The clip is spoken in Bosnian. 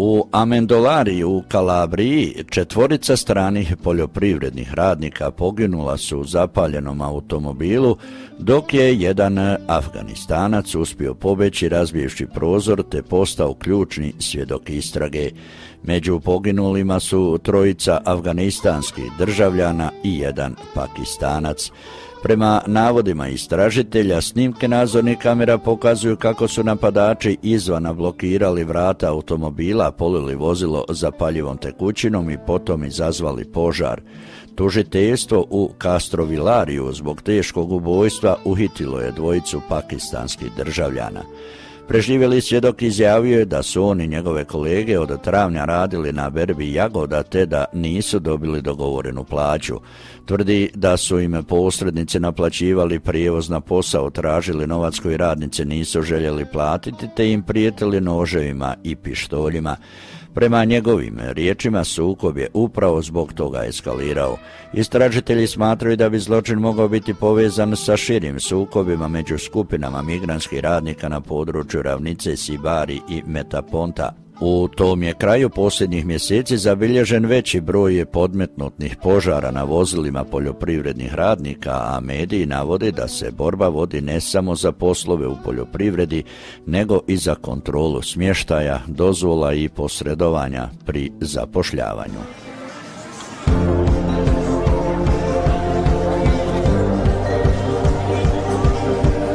U Amendolari u Kalabriji 4 stranih poljoprivrednih radnika poginula su u zapaljenom automobilu, dok je jedan Afganistanac uspio pobeći razbijevši prozor te postao ključni svjedok istrage. Među poginulima su 3 afganistanskih državljana i jedan Pakistanac. Prema navodima istražitelja, snimke nadzornih kamera pokazuju kako su napadači izvana blokirali vrata automobila, polili vozilo zapaljivom tekućinom i potom izazvali požar. Tužiteljstvo u Castrovillariju zbog teškog ubojstva uhitilo je 2 pakistanskih državljana. Preživjeli svjedok izjavio je da su on i njegove kolege od travnja radili na berbi jagoda te da nisu dobili dogovorenu plaću. Tvrdi da su im posrednici naplaćivali prijevoz na posao, tražili novac koji radnice nisu željeli platiti te im prijetili noževima i pištoljima. Prema njegovim riječima sukob je upravo zbog toga eskalirao. Istražitelji smatraju da bi zločin mogao biti povezan sa širim sukobima među skupinama migrantskih radnika na području ravnice Sibari i Metaponta. U tom je kraju posljednjih mjeseci zabilježen veći broj podmetnutnih požara na vozilima poljoprivrednih radnika, a mediji navode da se borba vodi ne samo za poslove u poljoprivredi, nego i za kontrolu smještaja, dozvola i posredovanja pri zapošljavanju.